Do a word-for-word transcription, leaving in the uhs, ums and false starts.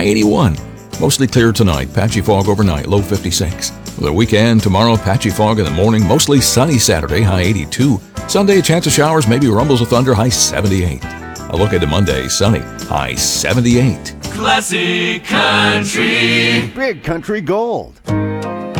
high eighty-one. Mostly clear tonight, patchy fog overnight, low fifty-six. The weekend, tomorrow, patchy fog in the morning, mostly sunny Saturday, high eighty-two. Sunday, a chance of showers, maybe rumbles of thunder, high seventy-eight. A look at Monday, sunny, high seventy-eight. Classic Country. Big Country Gold.